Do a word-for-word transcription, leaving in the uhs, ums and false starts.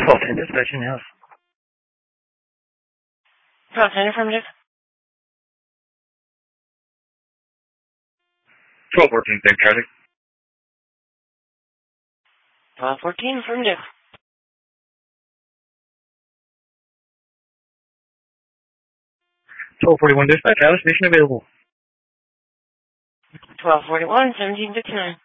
twelve ten dispatch in house. twelve ten affirmative. twelve fourteen, same traffic. twelve fourteen affirmative. twelve forty-one dispatch, Alice, station available. twelve forty-one, seventeen fifty-nine.